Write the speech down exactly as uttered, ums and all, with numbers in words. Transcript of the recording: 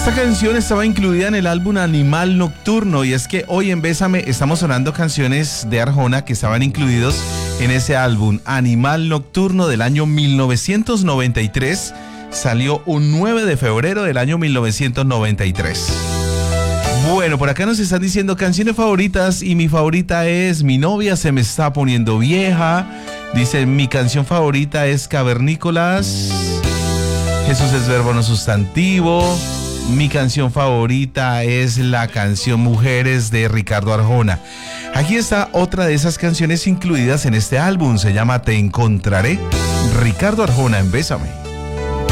Esta canción estaba incluida en el álbum Animal Nocturno, y es que hoy en Bésame estamos sonando canciones de Arjona que estaban incluidos en ese álbum Animal Nocturno del año mil novecientos noventa y tres. Salió un nueve de febrero del año mil novecientos noventa y tres. Bueno, por acá nos están diciendo canciones favoritas, y mi favorita es Mi novia se me está poniendo vieja. Dice, mi canción favorita es Cavernícolas. Jesús es verbo no sustantivo. Mi canción favorita es la canción Mujeres de Ricardo Arjona. Aquí está otra de esas canciones incluidas en este álbum. Se llama Te encontraré. Ricardo Arjona en Bésame.